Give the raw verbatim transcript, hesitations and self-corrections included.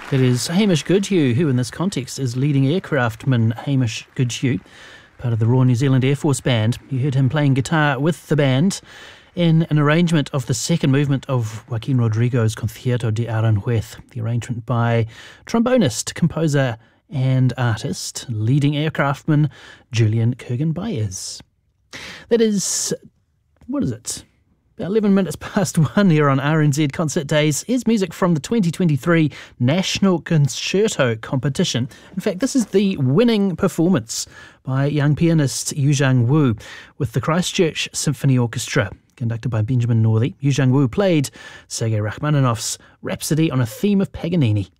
That is Hamish Goodhue, who in this context is leading aircraftman Hamish Goodhue, part of the Royal New Zealand Air Force Band. You heard him playing guitar with the band in an arrangement of the second movement of Joaquin Rodrigo's Concierto de Aranjuez, the arrangement by trombonist, composer and artist, leading aircraftman Julian Kurgan-Baez. That is, what is it? About eleven minutes past one here on R N Z Concert Days. Here's music from the twenty twenty-three National Concerto Competition. In fact, this is the winning performance by young pianist Yu Zhang Wu with the Christchurch Symphony Orchestra. Conducted by Benjamin Northey, Yu Zhang Wu played Sergei Rachmaninoff's Rhapsody on a Theme of Paganini.